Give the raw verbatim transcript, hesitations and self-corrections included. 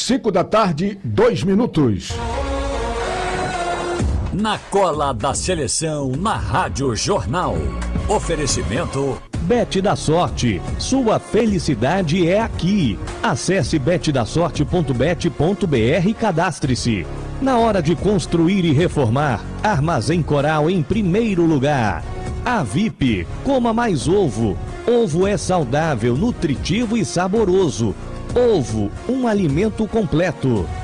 cinco da tarde, dois minutos. Na cola da seleção, na Rádio Jornal. Oferecimento Bet da Sorte, sua felicidade é aqui. Acesse bet da sorte ponto bet ponto br e cadastre-se. Na hora de construir e reformar, Armazém Coral em primeiro lugar. A V I P, coma mais ovo. Ovo é saudável, nutritivo e saboroso. Ovo, um alimento completo.